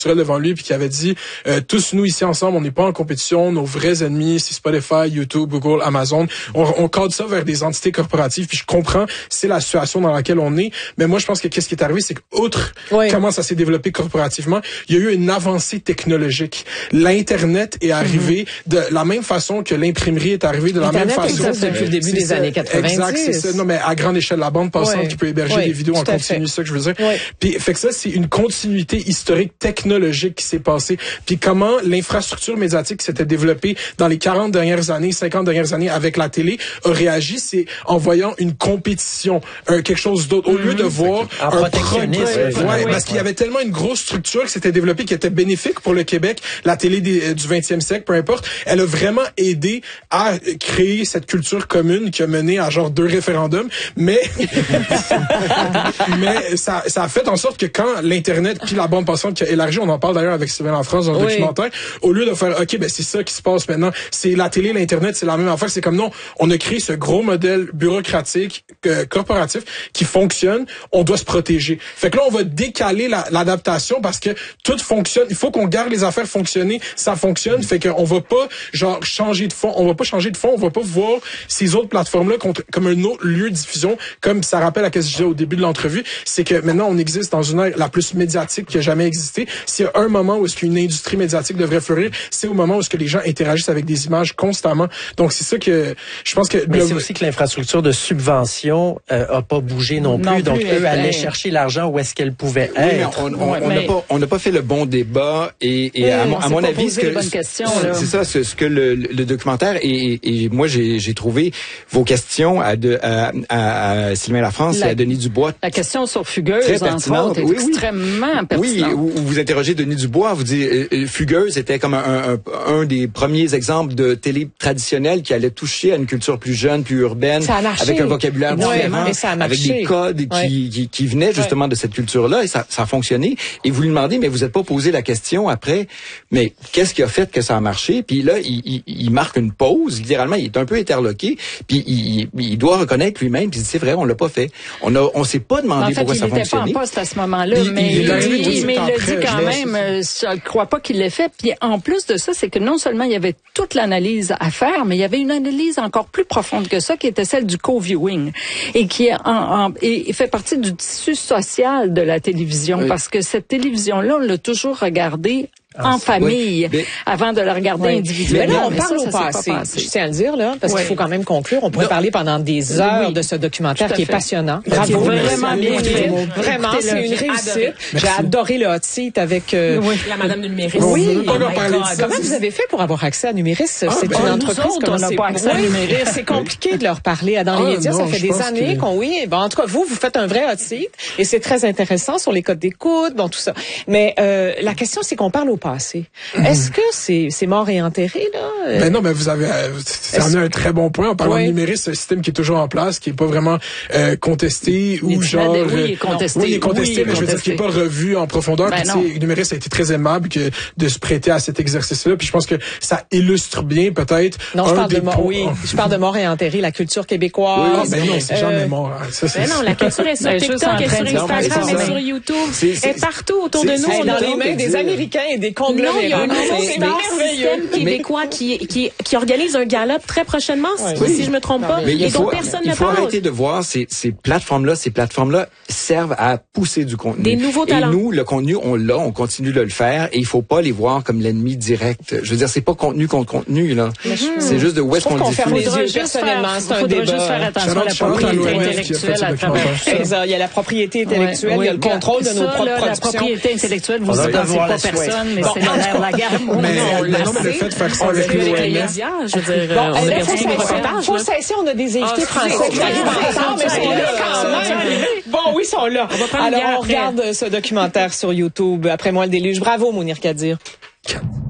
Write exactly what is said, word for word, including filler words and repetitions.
devant lui puis qui avait dit euh, tous nous ici ensemble, on n'est pas en compétition, nos vrais ennemis c'est Spotify, YouTube, Google, Amazon. On, on cadre ça vers des entités corporatives. Puis je comprends, c'est la situation dans laquelle on est. Mais moi je pense que qu'est-ce qui est arrivé, c'est qu'outre oui. comment ça s'est développé corporativement, il y a eu une avancée technologique. L'internet est arrivé mm-hmm. de la même façon que l'imprimerie est arrivée de la Internet même façon. Existe depuis le début des ça. années quatre-vingt-dix. Exact, c'est ça. Non mais à grande échelle, la bande passante oui. qui peut héberger oui, des vidéos en continu, c'est ça que je veux dire. Oui. Puis fait que ça c'est une continuité historique technologique qui s'est passée. Puis comment l'infrastructure médiatique s'était développée dans les quarante dernières années, cinquante dernières années avec la télé a réagi, c'est en voyant une compétition, un, quelque chose d'autre, au mmh. lieu de voir un protectionnisme. Ouais, ouais, ouais, parce qu'il y avait tellement une grosse structure qui s'était développée qui était bénéfique pour le Québec, la télé des, du vingtième siècle, peu importe, elle a vraiment aidé à créer cette culture commune qui a mené à genre deux référendums, mais mais ça, ça a fait en sorte que quand l'Internet puis la bande passante qui a élargi, on en parle d'ailleurs avec Sylvain Lafrance dans le oui. documentaire, au lieu de faire, OK, ben c'est ça qui se passe maintenant, c'est la télé, l'Internet, c'est la même affaire, c'est comme non, on a créé ce gros modèle bureaucratique, euh, corporatif, qui fonctionne, on doit se protéger. Fait que là, on va décaler la, l'adaptation parce que tout fonctionne, il faut qu'on garde les affaires fonctionner, ça fonctionne, fait qu'on va pas, genre, changer de fond, on va pas changer de fond, on va pas voir ces autres plateformes-là comme un autre lieu de diffusion, comme ça rappelle à ce que je disais au début de l'entrevue, c'est que maintenant, on existe dans une ère la plus médiatique qui a jamais existé. S'il y a un moment où est-ce qu'une industrie médiatique devrait fleurir, c'est au moment où est-ce que les gens interagissent avec des images constamment. Donc, c'est ça que je pense que... Mais le... c'est aussi que l'infrastructure de subvention euh, a pas bougé non plus. Non plus donc, eux ben... allaient chercher l'argent où est-ce qu'elle pouvait oui, être. Mais on n'a ouais, pas, on n'a pas fait le bon débat et, et oui, à mon, à mon avis, ce que, questions, c'est ça, ce, ce que le, le documentaire et, et moi, j'ai, j'ai trouvé vos questions à, de, à, à, à Sylvain Lafrance la, et à Denis Dubois. La question sur Fugueuse, très pertinente. Est oui, extrêmement oui. pertinente. Oui, où vous interrogez Denis Dubois, vous dites euh, Fugueuse était comme un, un, un des premiers exemples de télé traditionnelle qui allait toucher à une culture plus jeune, plus urbaine, avec un vocabulaire ouais, différent, avec des codes ouais. qui, qui, qui venaient justement ouais. de cette culture-là, et ça, ça a fonctionné. Et vous lui demandez, mais vous n'êtes pas posé la question après, mais qu'est-ce qui a fait que ça a marché? Puis là, il, il, il marque une pause, littéralement, il est un peu interloqué, puis il, il doit reconnaître lui-même, puis il dit, c'est vrai, on l'a pas fait. On a, on s'est pas demandé en fait, pourquoi ça fonctionnait. Il n'était pas en poste à ce moment-là, il, mais il, il, il, il, il, mais il le dit quand même, euh, je ne crois pas qu'il l'ait fait. Puis en plus de ça, c'est que non seulement il y avait toute l'analyse à faire, mais il y avait une analyse encore plus profonde que ça, qui était celle du co-viewing, et qui est en, en, et fait partie du tissu social de la télévision, oui. parce que cette télévision-là, on l'a toujours regardée en famille, oui, mais, avant de le regarder oui. individuellement. Mais là, on mais parle ça, au ça passé. passé. Je tiens à le dire, là, parce oui. qu'il faut quand même conclure. On pourrait non. parler pendant des heures oui. de ce documentaire qui est passionnant. Bravo. Vraiment bien fait. Vraiment, c'est une réussite. J'ai adoré le hot seat avec... Euh, oui. La madame Numéris. Oui. oui. Oh comment vous avez fait pour avoir accès à Numéris? Ah, c'est ben, une entreprise autres, on n'a pas accès à Numéris. C'est compliqué de leur parler. Dans les ah, médias, non, ça fait des années qu'on... Oui, bon, en tout cas, vous, vous faites un vrai hot seat et c'est très intéressant sur les codes d'écoute, bon, tout ça. Mais la question, c'est qu'on parle au passé. Est-ce que c'est c'est mort et enterré là? Ben non, ben vous avez c'est un très bon point. En parlant oui. de Numéris, c'est un système qui est toujours en place, qui est pas vraiment euh, contesté ou il genre oui, il est contesté. Oui, il est contesté, oui, mais je veux dire qu'il est pas revu en profondeur. Ben puis Numéris a été très aimable que de se prêter à cet exercice-là. Puis je pense que ça illustre bien peut-être. Non, je un parle des de mort. Oui, je parle de mort et enterré, la culture québécoise. Oui, ben non, c'est euh... jamais mort. Ça, ben non, la culture est sur TikTok, elle est sur Instagram, elle est sur YouTube, elle est partout autour de nous. On est dans les mains des Américains et des conglomérats. C'est merveilleux. Québécois qui, qui, qui organise un gala très prochainement, oui. si, si je me trompe pas, mais et faut, dont personne il ne faut parle. arrêter de voir ces, ces plateformes-là. Ces plateformes-là servent à pousser du contenu. Des nouveaux talents. Et nous, le contenu, on l'a, on continue de le faire, et il faut pas les voir comme l'ennemi direct. Je veux dire, c'est pas contenu contre contenu, là. Mm-hmm. C'est juste de où est-ce qu'on le diffuse. Ferme les yeux, personnellement, c'est un débat. Il faudra juste faire attention à la propriété intellectuelle à travers. Il y a la propriété intellectuelle, il y a le contrôle de nos propres productions. La propriété intellectuelle, vous ne pensez pas personne, mais c'est le nerf de la guerre. Non, mais le fait de faire ça avec l'O M S. Je veux dire, bon, on a perdu des reportages. Faut cesser, on a des invités français qui arrivent ensemble, mais ils sont là quand même. Bon, oui, ils sont là. Alors, on regarde ce documentaire sur YouTube. Après moi, le déluge. Bravo, Mounir Kadir.